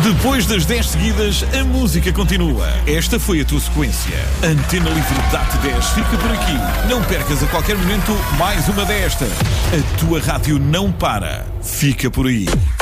Depois das 10 seguidas, a música continua. Esta foi a tua sequência. Antena Livre DAT 10 fica por aqui. Não percas a qualquer momento mais uma destas. A tua rádio não para. Fica por aí.